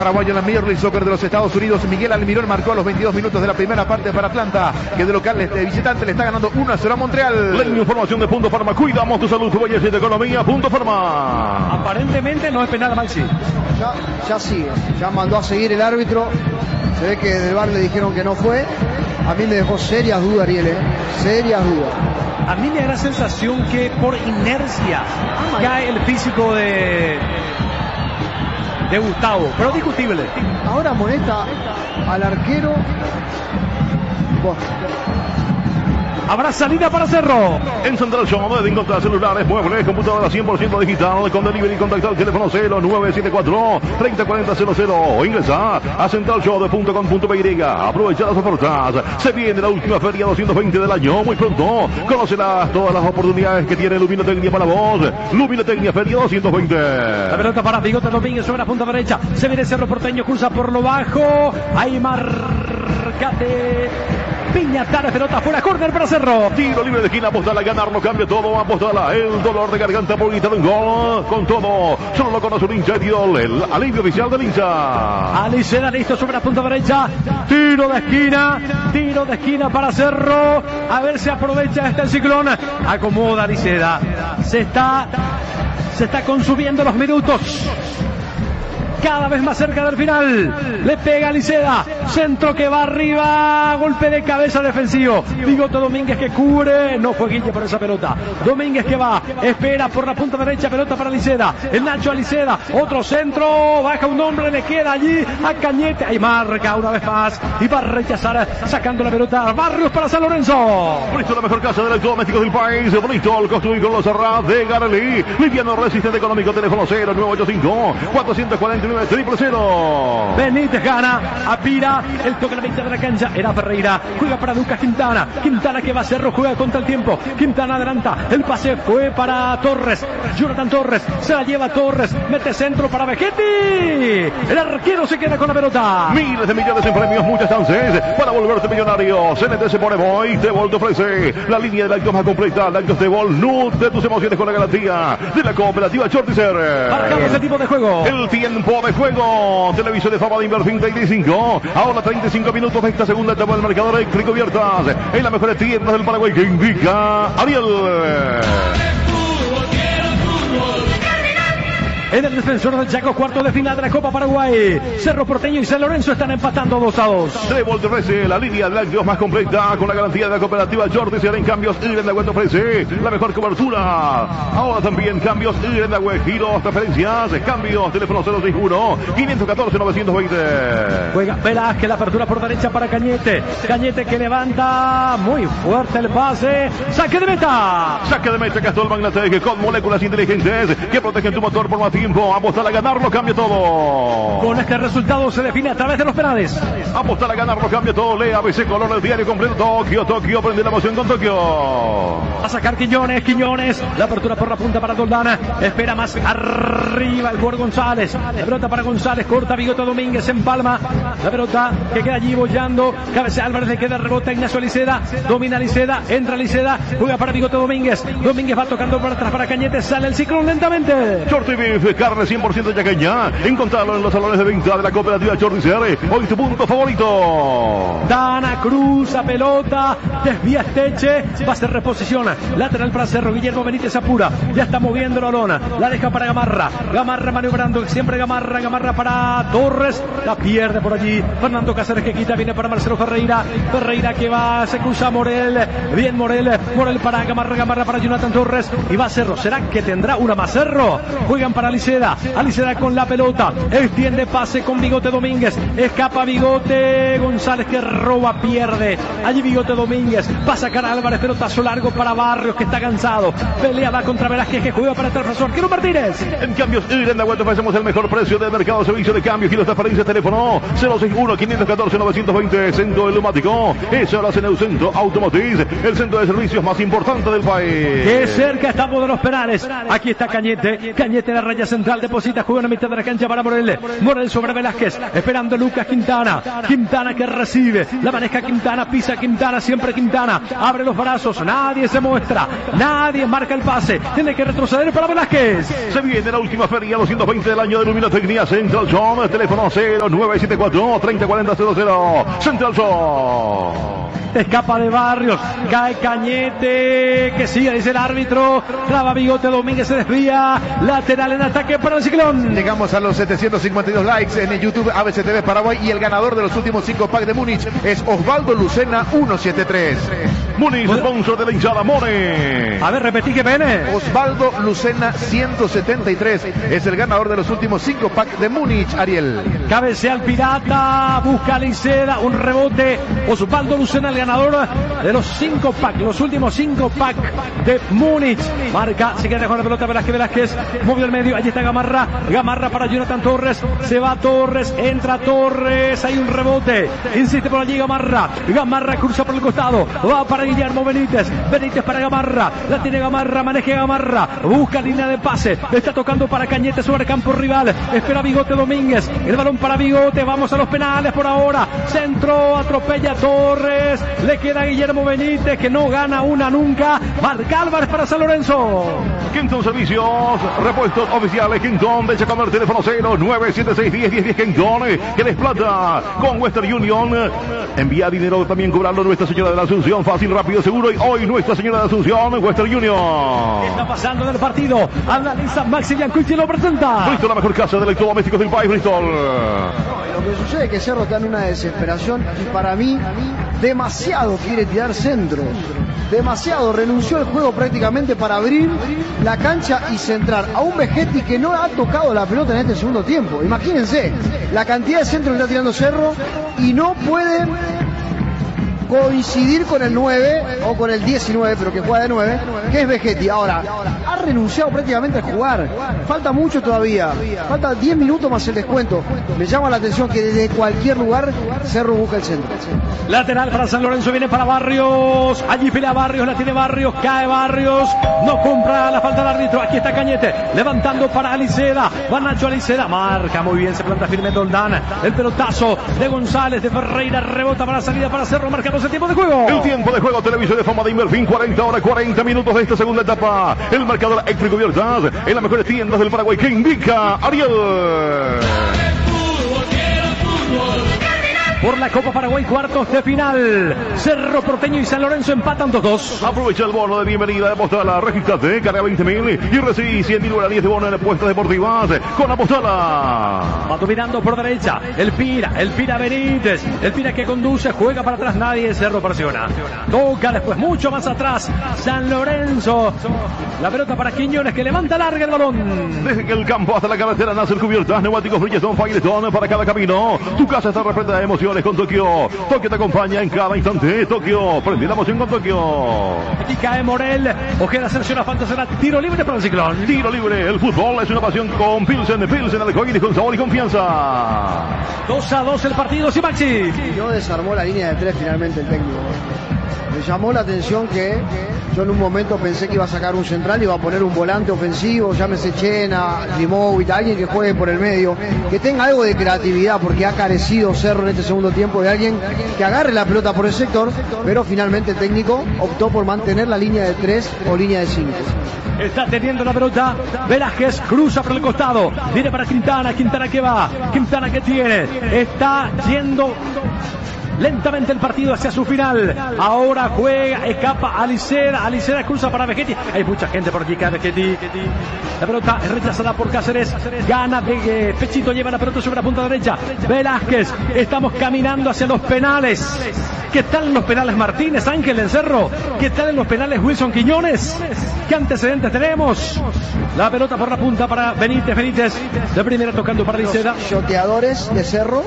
Paraguayo en la Major League Soccer de los Estados Unidos. Miguel Almirón marcó a los 22 minutos de la primera parte para Atlanta, que de local de visitante le está ganando 1-0 a Montreal. La información de Punto Farma. Cuidamos tu salud, tu belleza y tu economía. Punto Farma. Aparentemente no es penal, Maxi. Ya sigue. Ya mandó a seguir el árbitro. Se ve que del VAR le dijeron que no fue. A mí me dejó serias dudas, Ariel, serias dudas. A mí me da la sensación que por inercia cae el físico de Gustavo, pero discutible. Ahora molesta al arquero. Habrá salida para Cerro. En Central Shop de encontrar celulares, muebles, computadoras 100% digital, con delivery. Contacta al teléfono 0974-304000 o ingresa a centralshop.com.py. Aprovecha las ofertas. Se viene la última feria 220 del año, muy pronto. Conocerás todas las oportunidades que tiene Luminotecnia para vos. Luminotecnia Feria 220. La pelota para Bigote Domínguez sobre la punta derecha. Se viene Cerro Porteño, cruza por lo bajo. Ahí marcate. Piñatares, pelota fuera, córner para Cerro. Tiro libre de esquina, apostala a ganar, no cambia todo, apostala el dolor de garganta por gritar un gol. Con todo, solo lo conoce un hincha de Tidol, el alivio oficial del hincha. Aliceda listo sobre la punta derecha. Tiro de esquina para Cerro. A ver si aprovecha el ciclón. Acomoda Aliceda. Se está consumiendo los minutos. Cada vez más cerca del final. Le pega Aliceda. Centro que va arriba. Golpe de cabeza defensivo. Bigote Domínguez que cubre. No fue Guille por esa pelota. Domínguez que va. Espera por la punta derecha. Pelota para Aliceda. El Nacho Aliceda. Otro centro. Baja un hombre. Le queda allí a Cañete. Ahí marca una vez más. Y va a rechazar. Sacando la pelota. Barrios para San Lorenzo. Bristol, la mejor casa de electrodomésticos del país. Bristol, construir con los cerrados de Garelí. Liviano, resistente, económico. Teléfono 0985-449-000. Benítez gana, apira, el toque a la mitad de la cancha, era Ferreira, juega para Lucas Quintana, Quintana que va a Cerro, juega contra el tiempo, Quintana adelanta, el pase fue para Torres, Jonathan Torres, se la lleva Torres, mete centro para Vegetti, el arquero se queda con la pelota. Miles de millones en premios, muchas chances para volverte millonario. CNT se pone boy, Tebol te ofrece la línea de lácteos más completa, lácteos Tebol, nutre tus emociones con la garantía de la cooperativa Chortizer. Marcamos el tipo de juego. El tiempo de juego. Televisor de fama de Inverfin 35. Ahora 35 minutos de esta segunda etapa del marcador eléctrico abiertas en las mejores tiendas del Paraguay que indica Ariel. En el defensor del Chaco, cuarto de final de la Copa Paraguay. Cerro Porteño y San Lorenzo están empatando 2-2. Trebol te ofrece la línea de lácteos más completa con la garantía de la cooperativa Jordi. Se harán cambios y en la web te ofrece la mejor cobertura. Ahora también cambios y en la web. Giros, preferencias, cambios. Teléfono 061-514-920. Juega Velázquez, la apertura por derecha para Cañete. Cañete que levanta muy fuerte el pase. Saque de meta. Saque de meta, Castol Magnatec con moléculas inteligentes que protegen tu motor por más tiempo. Apostar a ganarlo, cambia todo. Con este resultado se define a través de los penales. Apostar a ganarlo, cambia todo. Lea ABC Color, el diario completo. Tokio, prende la emoción con Tokio. Va a sacar Quiñones. La apertura por la punta para Doldana. Espera más arriba el jugador González. La pelota para González, corta Bigote Domínguez, empalma. La pelota que queda allí bollando. Cabeza Álvarez, le queda rebota Ignacio Aliceda. Domina Aliceda, entra Aliceda. Juega para Bigote Domínguez. Domínguez va tocando por atrás para Cañete. Sale el ciclón lentamente. Shorty Beef, carne 100% yaqueña. Encontrarlo en los salones de venta de la cooperativa Chortizer. Hoy tu punto favorito. Dana cruza pelota, desvía Esteche, va a ser reposición. Lateral para Cerro, Guillermo Benítez apura. Ya está moviendo la lona. La deja para Gamarra. Gamarra maniobrando, siempre Gamarra para Torres. La pierde por allí. Fernando Cáceres que quita, viene para Marcelo Ferreira. Ferreira que va, se cruza Morel. Bien Morel para Gamarra para Jonathan Torres. Y va Cerro. ¿Será que tendrá una más Cerro? Juegan para Aliceda con la pelota, extiende pase con Bigote Domínguez, escapa Bigote, González que roba, pierde, allí Bigote Domínguez, va a sacar a Álvarez, pelotazo largo para Barrios que está cansado, pelea va contra Velázquez que juega para el profesor Arquero Martínez. En cambios Irenda Vuelta ofrecemos el mejor precio del mercado, servicio de cambio, giros de transferencia, teléfono 061-514-920, Centro Elumático, es ahora en el Centro Automotriz, el centro de servicios más importante del país. Qué cerca estamos de los penales, aquí está Cañete, la raya central, deposita, juega en la mitad de la cancha para Morel Morel sobre Velázquez, esperando Lucas Quintana. Quintana que recibe, la maneja Quintana, pisa Quintana, siempre Quintana. Abre los brazos, nadie se muestra, nadie marca el pase. Tiene que retroceder para Velázquez. Se viene la última feria 220 del año de Luminotecnia Central Zone. Teléfono 0974-3040-00. Central Zone. Escapa de Barrios, cae Cañete, que sigue, dice el árbitro. Traba Bigote, Domínguez se desvía. Lateral en ataque para el Ciclón. Llegamos a los 752 likes en el YouTube ABCTV Paraguay y el ganador de los últimos 5 packs de Múnich es Osvaldo Lucena 173. Múnich, sponsor de la hinchada More. A ver, repetí que viene. Osvaldo Lucena 173 es el ganador de los últimos 5 packs de Múnich, Ariel. Cabecea al Pirata, busca a Liceda, un rebote. Osvaldo Lucena, el ganador de los 5 packs, los últimos 5 packs de Múnich. Marca, se queda con la pelota Velázquez, movió el medio, allí está Gamarra para Jonathan Torres, se va Torres, entra Torres, hay un rebote, insiste por allí Gamarra cruza por el costado, va para Guillermo Benítez para Gamarra, la tiene Gamarra, maneja Gamarra, busca línea de pase, está tocando para Cañete sobre campo rival, espera Bigote Domínguez, el balón para Bigote, vamos a los penales por ahora, centro, atropella Torres, le queda Guillermo Benítez que no gana una nunca, marca Álvarez para San Lorenzo. Quinton Servicios, repuestos oficiales Quinton de Chacomer, teléfono 0976101010 Quinton, que les plata con Western Union. Envía dinero, también cobrarlo Nuestra Señora de la Asunción, fácil, rápido, seguro. Y hoy Nuestra Señora de la Asunción, Western Union. ¿Qué está pasando en el partido? Analiza Maxi Biancucci, lo presenta. Bristol, la mejor casa de electrodomésticos del país, Bristol. Lo que sucede es que Cerro está en una desesperación y para mí demasiado quiere tirar centros. Demasiado, renunció al juego prácticamente para abrir la cancha y centrar a un Vegetti que no ha tocado la pelota en este segundo tiempo. Imagínense la cantidad de centros que está tirando Cerro y no puede coincidir con el 9 o con el 19, pero que juega de 9, que es Vegetti. Ahora, ha renunciado prácticamente a jugar. Falta mucho todavía. Falta 10 minutos más el descuento. Me llama la atención que desde cualquier lugar Cerro busca el centro. Lateral para San Lorenzo, viene para Barrios. Allí pelea Barrios, la tiene Barrios, cae Barrios. No compra la falta del árbitro. Aquí está Cañete, levantando para Aliceda. Va Nacho Aliceda, marca muy bien, se planta firme Doldán. El pelotazo de González, de Ferreira, rebota para la salida para Cerro, marcamos el tiempo de juego. El tiempo de juego, Televisión de Fama de Inmerfin, 40 horas, 40 minutos de esta segunda etapa. El marcador Extra Cubiertas en las mejores tiendas del Paraguay que indica Ariel. Por la Copa Paraguay, cuartos de final. Cerro Porteño y San Lorenzo empatan 2-2. Aprovecha el bono de bienvenida de Apostala. Regístrate, carga 20.000 y recibí 100.000 guaraníes de bono en apuestas deportivas con Apostala. Va dominando por derecha. El Pira Benítez. El Pira que conduce, juega para atrás, nadie. Cerro presiona. Toca después, mucho más atrás. San Lorenzo. La pelota para Quiñones que levanta larga el balón. Desde que el campo hasta la carretera nace el Cubiertas. Neumáticos Bridgestone, Firestone para cada camino. Tu casa está repleta de emociones con Tokio. Tokio te acompaña en cada instante. Tokio, prende la emoción con Tokio. Aquí cae Morel. Ojeda selecciona fantasía. Tiro libre para el Ciclón. Tiro libre. El fútbol es una pasión con Pilsen. Pilsen Alcohol con sabor y confianza. 2-2 el partido, sí, Maxi. No desarmó la línea de 3 finalmente el técnico. Me llamó la atención que yo en un momento pensé que iba a sacar un central, iba a poner un volante ofensivo, llámese Chena, Dimovic, alguien que juegue por el medio, que tenga algo de creatividad, porque ha carecido Cerro en este segundo tiempo de alguien que agarre la pelota por el sector, pero finalmente el técnico optó por mantener la línea de 3 o línea de 5. Está teniendo la pelota Velázquez, cruza por el costado, viene para Quintana que va, Quintana que tiene, está yendo lentamente el partido hacia su final. Ahora juega, escapa Aliceda cruza para Vegetti. Hay mucha gente por aquí, cae Vegetti. La pelota es rechazada por Cáceres. Gana de Pechito, lleva la pelota sobre la punta derecha. Velázquez, estamos caminando hacia los penales. ¿Qué tal en los penales Martínez, Ángel en Cerro? ¿Qué tal en los penales Wilson Quiñones? ¿Qué antecedentes tenemos? La pelota por la punta para Benítez. De primera tocando para Aliceda. Shoteadores de Cerro.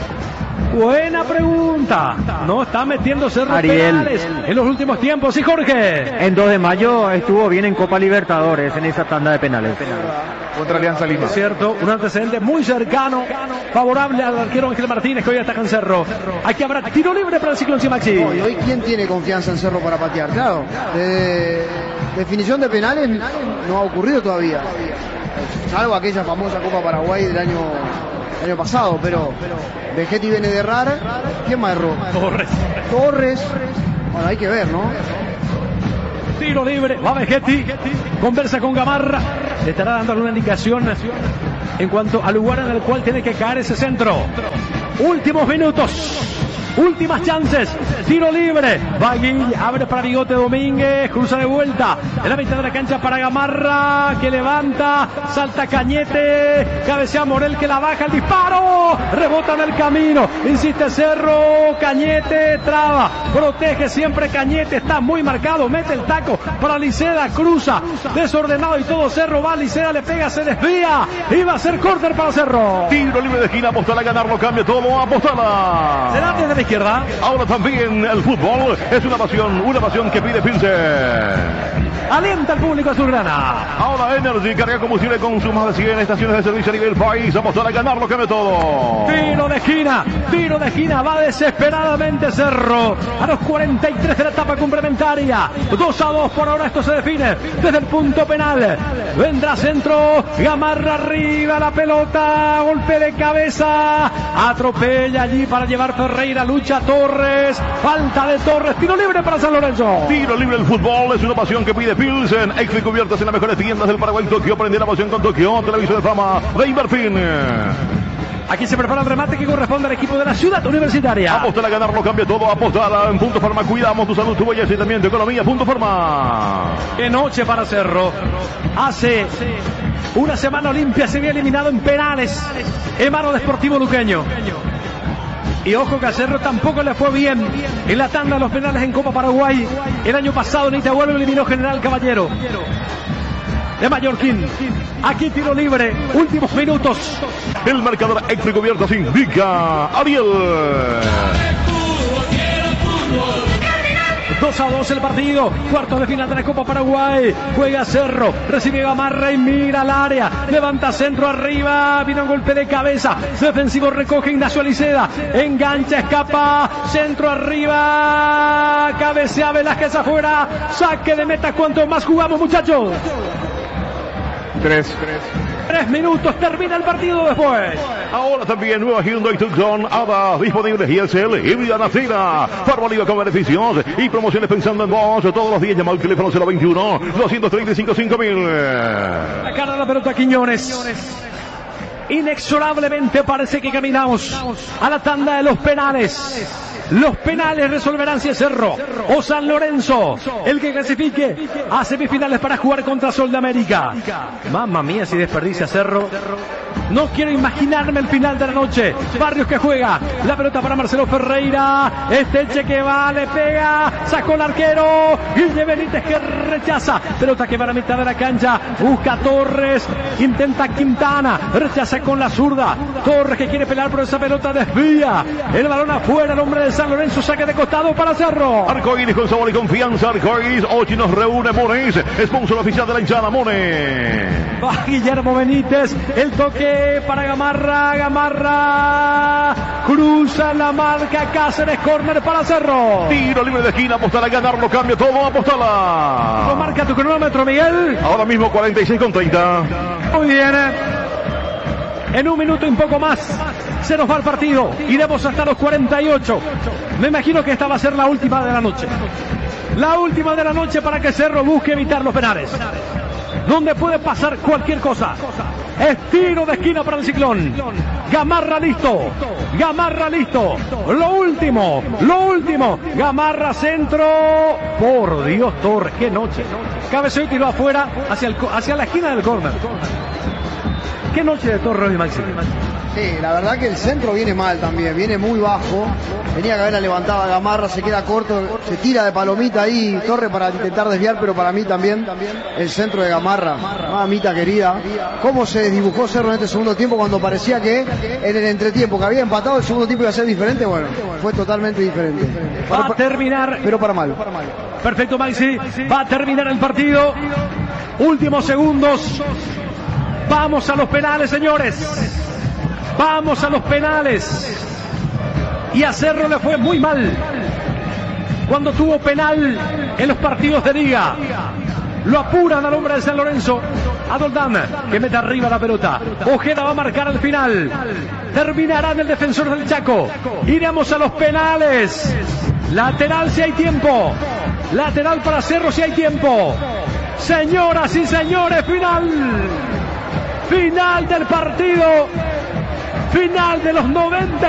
Buena pregunta. No está metiendo Cerro Ariel penales en los últimos tiempos. ¿Sí, Jorge? En 2 de mayo estuvo bien en Copa Libertadores en esa tanda de penales. Contra Alianza Lima. Es cierto, un antecedente muy cercano, favorable al arquero Ángel Martínez, que hoy ataca en Cerro. Aquí habrá tiro libre para el Ciclón, Maxi. No, y hoy, ¿quién tiene confianza en Cerro para patear? Claro, definición de penales no ha ocurrido todavía. Salvo aquella famosa Copa Paraguay del año el año pasado, pero Vegetti viene de errar. ¿Quién más erró? Torres. Bueno, hay que ver, ¿no? Tiro libre, va Vegetti, conversa con Gamarra, le estará dando alguna indicación en cuanto al lugar en el cual tiene que caer ese centro. Últimos minutos. Últimas chances, tiro libre, va Guille, abre para Bigote Domínguez, cruza de vuelta, en la mitad de la cancha para Gamarra, que levanta, salta Cañete, cabecea Morel que la baja, el disparo, rebota en el camino, insiste Cerro, Cañete, traba, protege siempre Cañete, está muy marcado, mete el taco para Liceda, cruza, desordenado y todo Cerro, va Liceda, le pega, se desvía, y va a ser córner para Cerro. Tiro libre de esquina, Apostala a ganarlo, cambia todo, Apostala. Se da desde la izquierda. Ahora también el fútbol es una pasión que pide Pilsen. Alienta al público azulgrana. Ahora Energy carga combustible con sus más de 100 estaciones de servicio a nivel país. Apostala a ganarlo, cambia todo. Tiro de esquina, va desesperadamente Cerro. A los 43 de la etapa complementaria. 2-2 por ahora, esto se define desde el punto penal. Vendrá centro, Gamarra arriba, la pelota, golpe de cabeza. Atropella allí para llevar Ferreira, lucha Torres, falta de Torres, tiro libre para San Lorenzo. Tiro libre del fútbol es una pasión que pide Pilsen. Extra cubiertas en las mejores tiendas del Paraguay. Tokio, prende la pasión con Tokio, televisor de fama de Inverfin. Aquí se prepara el remate que corresponde al equipo de la Ciudad Universitaria. Apostala a ganarlo, cambia todo, apostala en Punto Farma. Cuidamos tu salud, tu belleza y también tu economía. Punto Farma. Qué noche para Cerro. Hace una semana Olimpia se había eliminado en penales en mano de Sportivo Luqueño. Y ojo que a Cerro tampoco le fue bien en la tanda de los penales en Copa Paraguay. El año pasado en Itahuelva eliminó General Caballero de Mallorquín. Aquí tiro libre, últimos minutos. El marcador extra cubiertas indica Ariel. 2-2 el partido, cuartos de final de la Copa Paraguay. Juega Cerro, recibe Gamarra y mira al área, levanta centro arriba, viene un golpe de cabeza, defensivo recoge Ignacio Liceda, engancha, escapa, centro arriba, cabecea Velázquez afuera, saque de meta. ¿Cuánto más jugamos, muchachos? 3 minutos, termina el partido después. Ahora también nueva Hyundai Tucson, ADA, disponible GSL, híbrida nacida, Farmaliga con beneficios y promociones pensando en vos. Todos los días llama al teléfono 021-235-5000. La cara de la pelota Quiñones. Inexorablemente parece que caminamos a la tanda de los penales. Los penales resolverán si es Cerro o San Lorenzo el que clasifique a semifinales para jugar contra Sol de América. Mamma mía, si desperdicia Cerro. No quiero imaginarme el final de la noche. Barrios que juega, la pelota para Marcelo Ferreira, Esteche que va, le pega, sacó el arquero, Guille Benítez que rechaza, pelota que va a la mitad de la cancha, busca Torres, intenta Quintana, rechaza con la zurda, Torres que quiere pelear por esa pelota, desvía, el balón afuera, el hombre de San Lorenzo, saque de costado para Cerro. Arcoíris con sabor y confianza, Arcoíris, hoy nos reúne Mones, sponsor oficial de la hinchada Mones. Va Guillermo Benítez, el toque para Gamarra, cruza la marca Cáceres, córner para Cerro. Tiro libre de esquina, Apostala a ganarlo, cambia todo, Apostala. ¿Cómo marca tu cronómetro, Miguel? Ahora mismo 46:30. Muy bien. En un minuto y un poco más se nos va el partido. Iremos hasta los 48. Me imagino que esta va a ser la última de la noche. La última de la noche para que Cerro busque evitar los penales, donde puede pasar cualquier cosa. Es tiro de esquina para el Ciclón. Gamarra listo. Lo último. Gamarra centro. Por Dios, Torres, qué noche. Cabeceó y tiró afuera hacia la esquina del córner. Qué noche de Torres y Maxi. Sí, la verdad que el centro viene mal también, viene muy bajo. Tenía que haberla levantado a Gamarra, se queda corto, se tira de palomita ahí Torres para intentar desviar, pero para mí también el centro de Gamarra. Mamita querida, cómo se desdibujó Cerro en este segundo tiempo cuando parecía que en el entretiempo que había empatado el segundo tiempo iba a ser diferente. Bueno, fue totalmente diferente. Va a terminar, pero para mal. Perfecto, Maxi. Va a terminar el partido. Últimos segundos. Vamos a los penales, señores. Vamos a los penales. Y a Cerro le fue muy mal cuando tuvo penal en los partidos de liga. Lo apuran al hombre de San Lorenzo. A Doldán, que mete arriba la pelota. Ojeda va a marcar al final. Terminará en el defensor del Chaco. Iremos a los penales. Lateral si hay tiempo. Lateral para Cerro si hay tiempo. Señoras y señores, final del partido. Final de los 90.